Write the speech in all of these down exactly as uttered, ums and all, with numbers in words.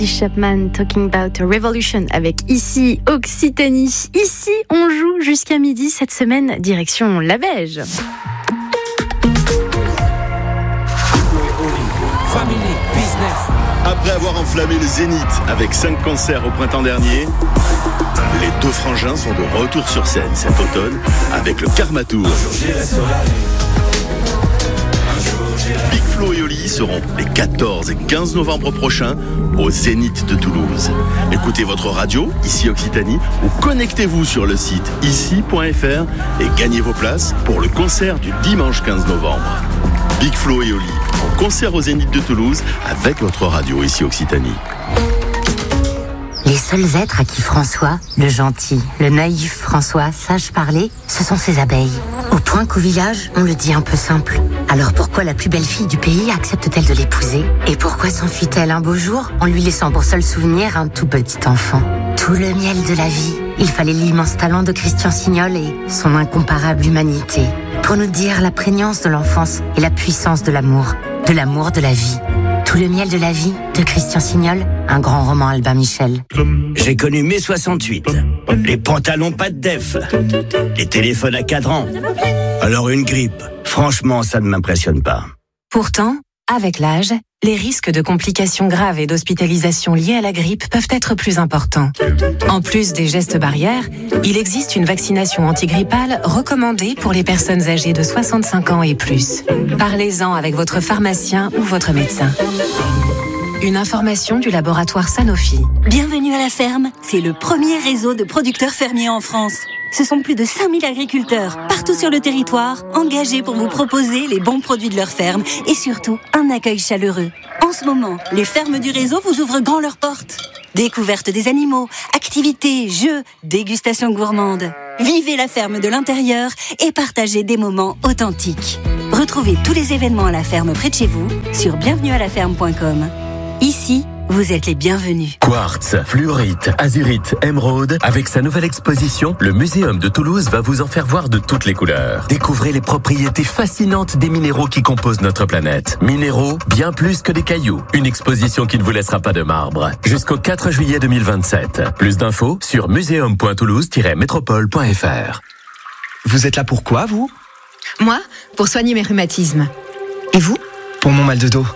Chapman, Talking About a Revolution avec Ici Occitanie. Ici, on joue jusqu'à midi cette semaine, direction la Beige. Family Business. Après avoir enflammé le Zénith avec cinq concerts au printemps dernier, les deux frangins sont de retour sur scène cet automne avec le Karma Tour. Big Flo et Oli seront les quatorze et quinze novembre prochains au Zénith de Toulouse. Écoutez votre radio, Ici Occitanie, ou connectez-vous sur le site ici point f r et gagnez vos places pour le concert du dimanche quinze novembre. Big Flo et Oli, en concert au Zénith de Toulouse avec votre radio Ici Occitanie. Les seuls êtres à qui François, le gentil, le naïf François, sache parler, ce sont ses abeilles. Au point qu'au village, on le dit un peu simple. Alors pourquoi la plus belle fille du pays accepte-t-elle de l'épouser ? Et pourquoi s'enfuit-elle un beau jour en lui laissant pour seul souvenir un tout petit enfant ? Tout le miel de la vie, il fallait l'immense talent de Christian Signol et son incomparable humanité pour nous dire la prégnance de l'enfance et la puissance de l'amour, de l'amour de la vie. Tout le miel de la vie de Christian Signol, un grand roman Albin Michel. J'ai connu mai soixante-huit, les pantalons pas de def, les téléphones à cadran. Alors une grippe, franchement ça ne m'impressionne pas. Pourtant, avec l'âge, les risques de complications graves et d'hospitalisation liées à la grippe peuvent être plus importants. En plus des gestes barrières, il existe une vaccination antigrippale recommandée pour les personnes âgées de soixante-cinq ans et plus. Parlez-en avec votre pharmacien ou votre médecin. Une information du laboratoire Sanofi. Bienvenue à la ferme, c'est le premier réseau de producteurs fermiers en France. Ce sont plus de cinq mille agriculteurs, partout sur le territoire, engagés pour vous proposer les bons produits de leur ferme et surtout un accueil chaleureux. En ce moment, les fermes du réseau vous ouvrent grand leurs portes. Découverte des animaux, activités, jeux, dégustation gourmande. Vivez la ferme de l'intérieur et partagez des moments authentiques. Retrouvez tous les événements à la ferme près de chez vous sur bienvenue à la ferme point com. Ici, vous êtes les bienvenus. Quartz, fluorite, azurite, émeraude. Avec sa nouvelle exposition, le Muséum de Toulouse va vous en faire voir de toutes les couleurs. Découvrez les propriétés fascinantes des minéraux qui composent notre planète. Minéraux, bien plus que des cailloux. Une exposition qui ne vous laissera pas de marbre. Jusqu'au quatre juillet deux mille vingt-sept. Plus d'infos sur muséum point toulouse tiret métropole point f r. Vous êtes là pour quoi, vous ? Moi, pour soigner mes rhumatismes. Et vous ? Pour mon mal de dos.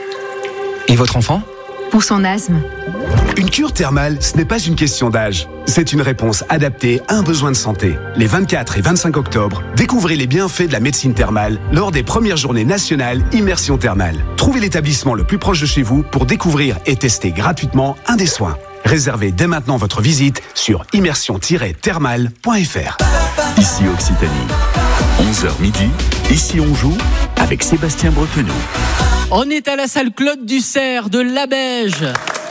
Et votre enfant ? Pour son asthme. Une cure thermale, ce n'est pas une question d'âge. C'est une réponse adaptée à un besoin de santé. Les vingt-quatre et vingt-cinq octobre, découvrez les bienfaits de la médecine thermale lors des premières journées nationales Immersion Thermale. Trouvez l'établissement le plus proche de chez vous pour découvrir et tester gratuitement un des soins. Réservez dès maintenant votre visite sur immersion tiret thermale point f r. Ici Occitanie, onze heures midi, ici on joue avec Sébastien Bretonneau. On est à la salle Claude Dussert de la Beige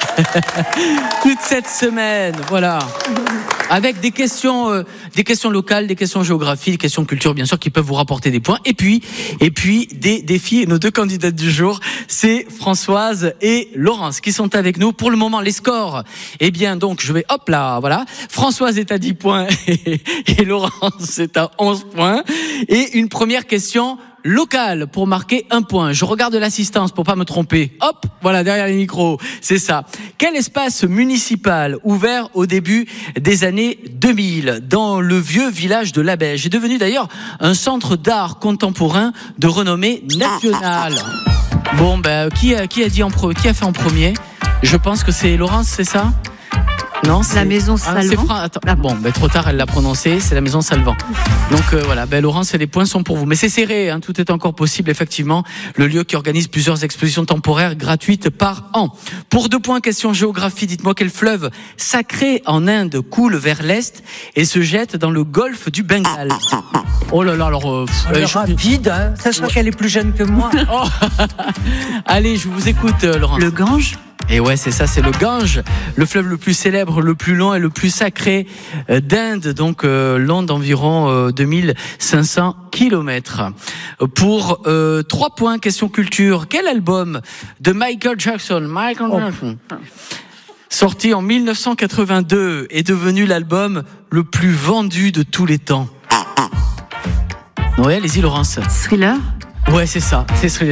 toute cette semaine, voilà, avec des questions, euh, des questions locales, des questions géographie, des questions culture, bien sûr, qui peuvent vous rapporter des points. Et puis, et puis des défis. Et nos deux candidates du jour, c'est Françoise et Laurence qui sont avec nous. Pour le moment, les scores. Eh bien, donc, je vais, hop là, voilà. Françoise est à dix points et, et Laurence est à onze points. Et une première question local pour marquer un point. Je regarde l'assistance pour pas me tromper. Hop, voilà, derrière les micros, c'est ça. Quel espace municipal ouvert au début des années deux mille dans le vieux village de la Beige est devenu d'ailleurs un centre d'art contemporain de renommée nationale. Bon, ben qui a qui a dit en pro, qui a fait en premier ? Je pense que c'est Laurence, c'est ça ? Non, c'est la maison ah, Salvant. Fra... Attends. Ah, bon, ben, trop tard, elle l'a prononcé, c'est la maison Salvant. Donc euh, voilà, ben, Laurence, les points sont pour vous. Mais c'est serré, hein, tout est encore possible, effectivement. Le lieu qui organise plusieurs expositions temporaires gratuites par an. Pour deux points, question géographie, dites-moi quel fleuve sacré en Inde coule vers l'est et se jette dans le golfe du Bengale. Oh là là, alors... Euh, Elle est rapide, hein, sachant qu'elle est plus jeune que moi. Oh. Allez, je vous écoute, euh, Laurence. Le Gange ? Et ouais, c'est ça, c'est le Gange, le fleuve le plus célèbre, le plus long et le plus sacré d'Inde, donc euh, long d'environ euh, deux mille cinq cents kilomètres. Pour euh, trois points, question culture, quel album de Michael Jackson, Michael oh. Jackson, sorti en mille neuf cent quatre-vingt-deux, est devenu l'album le plus vendu de tous les temps? Ouais, allez-y Laurence. Thriller ? Ouais, c'est ça, c'est Thriller.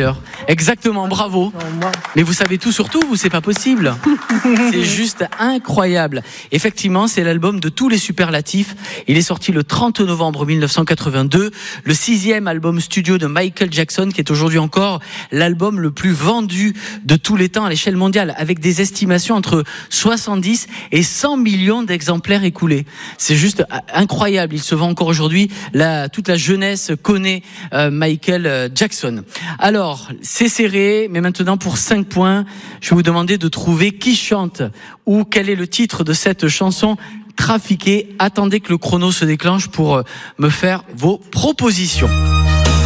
Exactement, bravo. Mais vous savez tout sur tout, vous, c'est pas possible. C'est juste incroyable. Effectivement, c'est l'album de tous les superlatifs. Il est sorti le trente novembre mille neuf cent quatre-vingt-deux, le sixième album studio de Michael Jackson, qui est aujourd'hui encore l'album le plus vendu de tous les temps à l'échelle mondiale, avec des estimations entre soixante-dix et cent millions d'exemplaires écoulés. C'est juste incroyable. Il se vend encore aujourd'hui. La, toute la jeunesse connaît euh, Michael Jackson. Alors, c'est serré, mais maintenant pour cinq points, je vais vous demander de trouver qui chante ou quel est le titre de cette chanson trafiquée. Attendez que le chrono se déclenche pour me faire vos propositions.